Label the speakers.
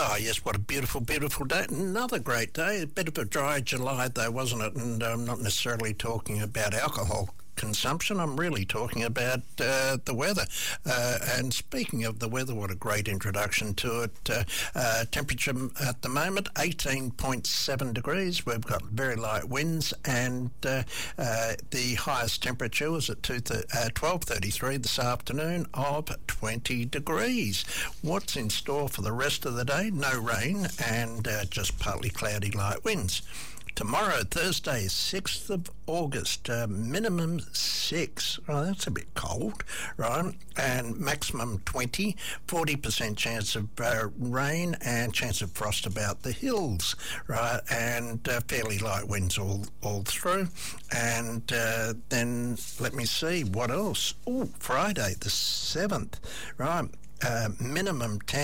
Speaker 1: Oh, yes, what a beautiful, beautiful day. Another great day. A bit of a dry July, though, wasn't it? And I'm not necessarily talking about alcohol consumption. I'm really talking about the weather. And speaking of the weather, what a great introduction to it. Temperature at the moment, 18.7 degrees. We've got very light winds, and the highest temperature was at 12:33 this afternoon of 20 degrees. What's in store for the rest of the day? No rain and just partly cloudy light winds. Tomorrow, Thursday, 6th of August, minimum 6. Oh, that's a bit cold, right? And maximum 20, 40% chance of rain and chance of frost about the hills, right? And fairly light winds all through. And then let me see, what else? Oh, Friday, the 7th, right? Minimum 10.